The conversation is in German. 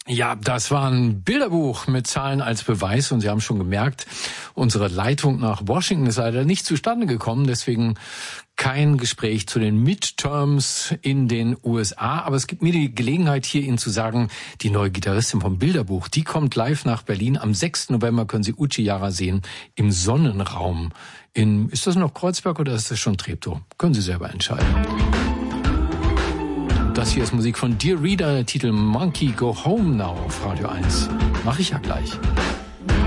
Ja, das war ein Bilderbuch mit Zahlen als Beweis und Sie haben schon gemerkt, unsere Leitung nach Washington ist leider nicht zustande gekommen, deswegen kein Gespräch zu den Midterms in den USA. Aber es gibt mir die Gelegenheit, hier Ihnen zu sagen, die neue Gitarristin vom Bilderbuch, die kommt live nach Berlin. Am 6. November können Sie Uchiara sehen im Sonnenraum. Ist das noch Kreuzberg oder ist das schon Treptow? Können Sie selber entscheiden. Das hier ist Musik von Dear Reader, der Titel Monkey Go Home Now auf Radio 1. Mach ich ja gleich.